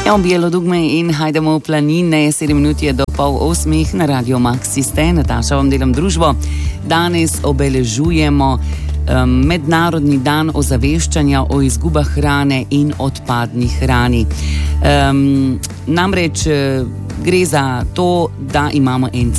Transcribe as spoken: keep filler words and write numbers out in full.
Ja, Bijelo dugme in hajdemo v planine, sedem minut je do pol osmih na Radio Maxi ste, Nataša vam delam družbo. Danes obeležujemo um, Mednarodni dan ozaveščanja o izgubah hrane in odpadni hrani. Um, namreč gre za to, da imamo en